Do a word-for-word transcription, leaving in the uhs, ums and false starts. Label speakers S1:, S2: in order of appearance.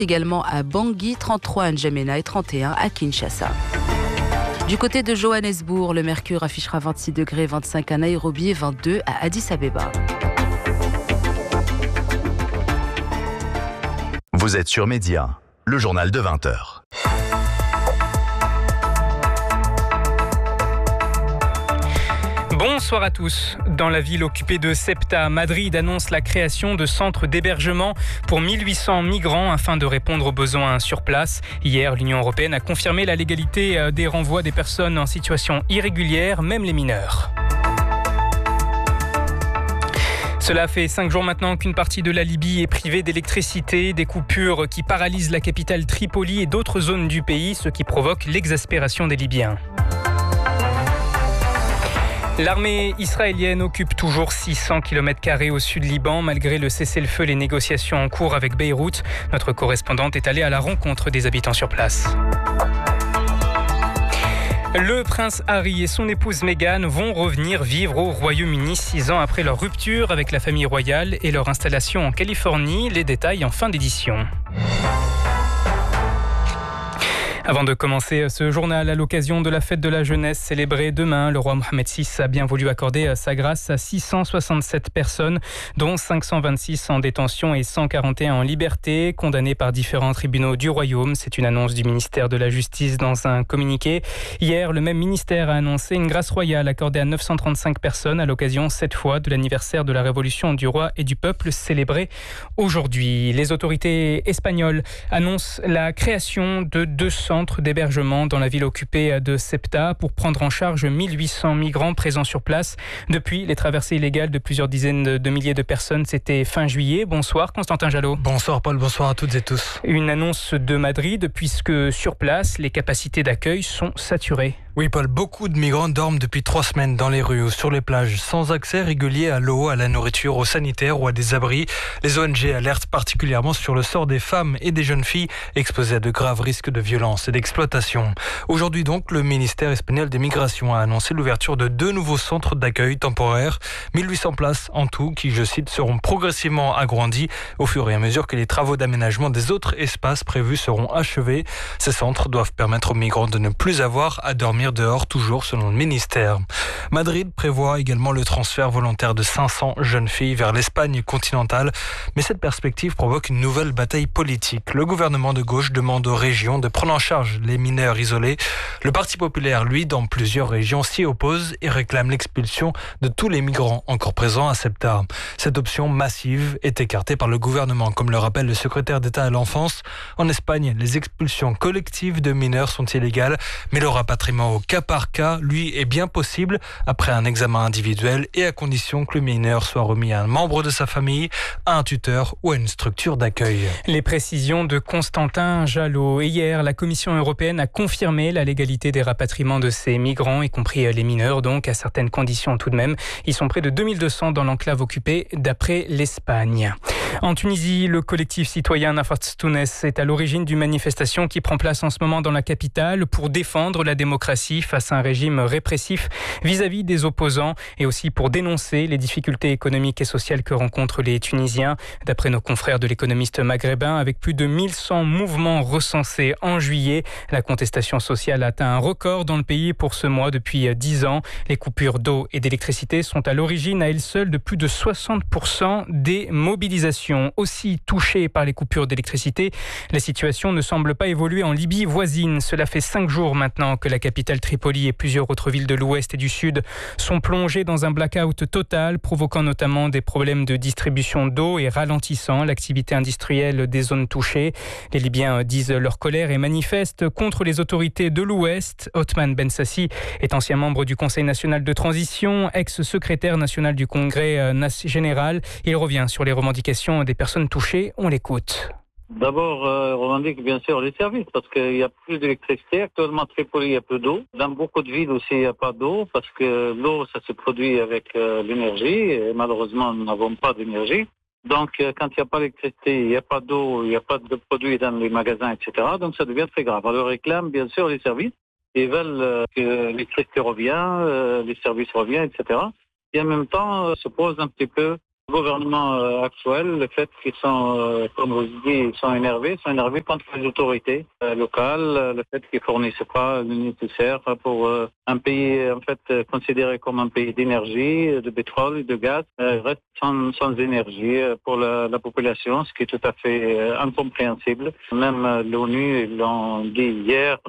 S1: également à Bangui, trente-trois à N'Djamena et trente et un à Kinshasa. Du côté de Johannesburg, le mercure affichera vingt-six degrés, vingt-cinq à Nairobi et vingt-deux à Addis Abeba.
S2: Vous êtes sur Média, le journal de vingt heures.
S3: Bonsoir à tous. Dans la ville occupée de Ceuta, Madrid annonce la création de centres d'hébergement pour mille huit cents migrants afin de répondre aux besoins sur place. Hier, l'Union européenne a confirmé la légalité des renvois des personnes en situation irrégulière, même les mineurs. Cela fait cinq jours maintenant qu'une partie de la Libye est privée d'électricité, des coupures qui paralysent la capitale Tripoli et d'autres zones du pays, ce qui provoque l'exaspération des Libyens. L'armée israélienne occupe toujours six cents kilomètres carrés au sud Liban, malgré le cessez-le-feu et les négociations en cours avec Beyrouth. Notre correspondante est allée à la rencontre des habitants sur place. Le prince Harry et son épouse Meghan vont revenir vivre au Royaume-Uni six ans après leur rupture avec la famille royale et leur installation en Californie. Les détails en fin d'édition. Avant de commencer ce journal, à l'occasion de la fête de la jeunesse célébrée demain, le roi Mohammed six a bien voulu accorder sa grâce à six cent soixante-sept personnes, dont cinq cent vingt-six en détention et cent quarante et un en liberté, condamnées par différents tribunaux du royaume. C'est une annonce du ministère de la Justice dans un communiqué. Hier, le même ministère a annoncé une grâce royale accordée à neuf cent trente-cinq personnes à l'occasion, cette fois, de l'anniversaire de la révolution du roi et du peuple célébrée aujourd'hui. Les autorités espagnoles annoncent la création de deux centres d'hébergement dans la ville occupée de Ceuta pour prendre en charge mille huit cents migrants présents sur place. Depuis les traversées illégales de plusieurs dizaines de milliers de personnes, c'était fin juillet. Bonsoir Constantin Jalot.
S4: Bonsoir Paul, bonsoir à toutes et tous.
S3: Une annonce de Madrid puisque sur place, les capacités d'accueil sont saturées.
S4: Oui Paul, beaucoup de migrants dorment depuis trois semaines dans les rues ou sur les plages, sans accès régulier à l'eau, à la nourriture, aux sanitaires ou à des abris. Les O N G alertent particulièrement sur le sort des femmes et des jeunes filles exposées à de graves risques de violence et d'exploitation. Aujourd'hui donc, le ministère espagnol des Migrations a annoncé l'ouverture de deux nouveaux centres d'accueil temporaires, mille huit cents places en tout, qui, je cite, seront progressivement agrandies au fur et à mesure que les travaux d'aménagement des autres espaces prévus seront achevés. Ces centres doivent permettre aux migrants de ne plus avoir à dormir dehors, toujours selon le ministère. Madrid prévoit également le transfert volontaire de cinq cents jeunes filles vers l'Espagne continentale, mais cette perspective provoque une nouvelle bataille politique. Le gouvernement de gauche demande aux régions de prendre en charge les mineurs isolés. Le Parti populaire, lui, dans plusieurs régions, s'y oppose et réclame l'expulsion de tous les migrants encore présents à Ceuta. Cette option massive est écartée par le gouvernement, comme le rappelle le secrétaire d'État à l'enfance. En Espagne, les expulsions collectives de mineurs sont illégales, mais le rapatriement au cas par cas, lui, est bien possible après un examen individuel et à condition que le mineur soit remis à un membre de sa famille, à un tuteur ou à une structure d'accueil.
S3: Les précisions de Constantin Jalot. Et hier, la Commission européenne a confirmé la légalité des rapatriements de ces migrants, y compris les mineurs, donc à certaines conditions tout de même. Ils sont près de deux mille deux cents dans l'enclave occupée, d'après l'Espagne. En Tunisie, le collectif citoyen Nafat Tounes est à l'origine d'une manifestation qui prend place en ce moment dans la capitale pour défendre la démocratie face à un régime répressif vis-à-vis des opposants et aussi pour dénoncer les difficultés économiques et sociales que rencontrent les Tunisiens. D'après nos confrères de l'Économiste maghrébin, avec plus de mille cent mouvements recensés en juillet, la contestation sociale a atteint un record dans le pays pour ce mois depuis dix ans. Les coupures d'eau et d'électricité sont à l'origine à elles seules de plus de soixante pour cent des mobilisations. Aussi touchées par les coupures d'électricité, la situation ne semble pas évoluer en Libye voisine. Cela fait cinq jours maintenant que la capitale Tripoli et plusieurs autres villes de l'ouest et du sud sont plongées dans un blackout total, provoquant notamment des problèmes de distribution d'eau et ralentissant l'activité industrielle des zones touchées. Les Libyens disent leur colère et manifestent contre les autorités de l'ouest. Othman Ben Sassi est ancien membre du Conseil national de transition, ex-secrétaire national du Congrès général. Il revient sur les revendications des personnes touchées. On l'écoute.
S5: D'abord, euh, on revendique bien sûr les services parce qu'il y a plus d'électricité. Actuellement, Tripoli, il y a peu d'eau. Dans beaucoup de villes aussi, il n'y a pas d'eau parce que l'eau, ça se produit avec euh, l'énergie et malheureusement, nous n'avons pas d'énergie. Donc, euh, quand il n'y a pas d'électricité, il n'y a pas d'eau, il n'y a pas de produits dans les magasins, et cetera. Donc, ça devient très grave. Alors, ils réclament bien sûr les services. Ils veulent euh, que l'électricité revienne, euh, les services reviennent, et cetera. Et en même temps, euh, se pose un petit peu Le gouvernement euh, actuel, le fait qu'ils sont, euh, comme vous dites, ils sont énervés, ils sont énervés contre les autorités euh, locales, euh, le fait qu'ils ne fournissent pas le nécessaire pour euh, un pays en fait euh, considéré comme un pays d'énergie, de pétrole et de gaz, euh, reste sans, sans énergie euh, pour la, la population, ce qui est tout à fait euh, incompréhensible. Même euh, l'ONU l'ont dit hier.